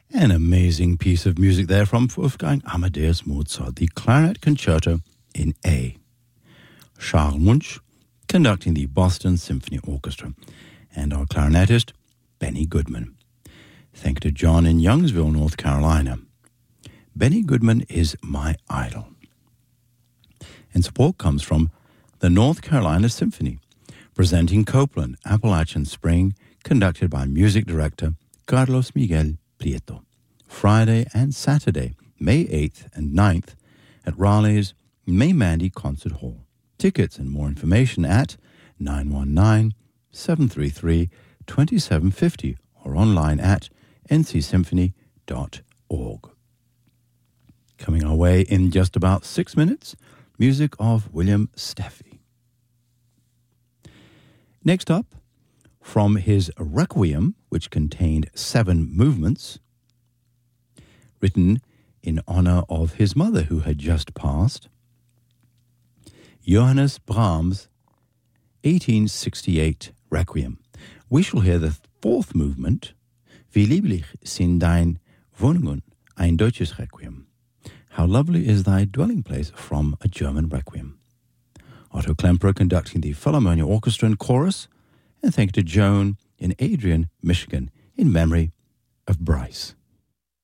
An amazing piece of music there from Wolfgang Amadeus Mozart, the Clarinet Concerto in A. Charles Munch conducting the Boston Symphony Orchestra, and our clarinetist, Benny Goodman. Thank you to John in Youngsville, North Carolina. Benny Goodman is my idol. And support comes from the North Carolina Symphony, presenting Copeland, Appalachian Spring, conducted by music director Carlos Miguel Prieto. Friday and Saturday, May 8th and 9th at Raleigh's May Mandy Concert Hall. Tickets and more information at 919-733-2750 or online at ncsymphony.org. Coming our way in just about 6 minutes, music of William Steffy. Next up, from his Requiem, which contained 7 movements, written in honor of his mother who had just passed, Johannes Brahms' 1868 Requiem. We shall hear the 4th movement, Wie lieblich sind dein Wohnungen, ein deutsches Requiem. How lovely is thy dwelling place, from a German Requiem. Otto Klemperer conducting the Philharmonia Orchestra and Chorus, and thank you to Joan in Adrian, Michigan, in memory of Bryce.